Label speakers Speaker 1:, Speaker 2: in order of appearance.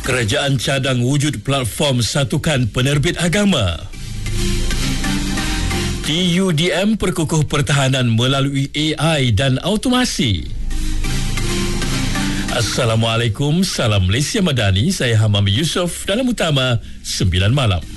Speaker 1: Kerajaan cadang wujud platform satukan penerbit agama. TUDM perkukuh pertahanan melalui AI dan automasi. Assalamualaikum, salam Malaysia Madani. Saya Hamam Yusof dalam Utama 9 Malam.